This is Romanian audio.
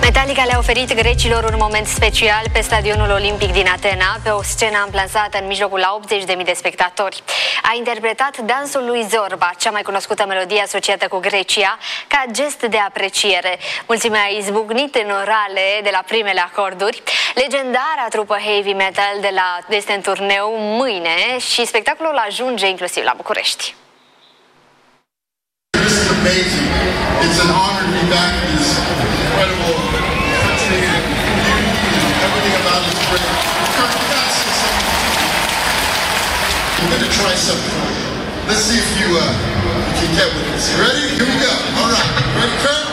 Metallica le-a oferit grecilor un moment special pe stadionul olimpic din Atena, pe o scenă amplasată în mijlocul la 80.000 de spectatori. A interpretat dansul lui Zorba, cea mai cunoscută melodie asociată cu Grecia, ca gest de apreciere. Mulțimea a izbucnit în orale de la primele acorduri. Legendara trupă heavy metal este în turneu mâine și spectacolul ajunge inclusiv la București. It's an honor to be back in this incredible everything about it's great. We're going to try something. Let's see if you can get with this. You ready? Here we go. All right. Ready, Kurt?